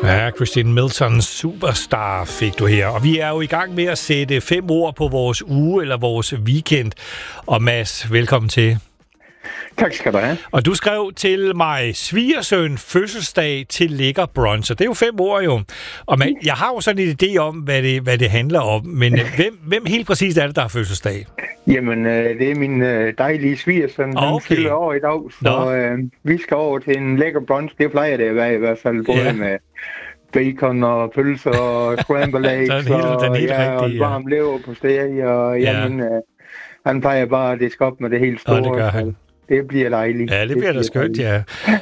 Ja, Christine Milton, Superstar fik du her. Og vi er jo i gang med at sætte 5 ord på vores uge eller vores weekend. Og Mads, velkommen til. Tak skal du have. Og du skrev til mig, svigersøn fødselsdag til lækker brunch. Og det er jo 5 ord jo. Og jeg har jo sådan en idé om, hvad det handler om. Men hvem helt præcist er det, der har fødselsdag? Jamen, det er min dejlige svigersøn. Han fylder år i dag, så vi skal over til en lækker brunch. Det plejer det at være i hvert fald, både med bacon og pølser og scrambled eggs og en varm lever på steg. Og han plejer bare at diske op med det helt store. Og det gør han. Det bliver dejligt. Ja, det bliver da skønt, ja.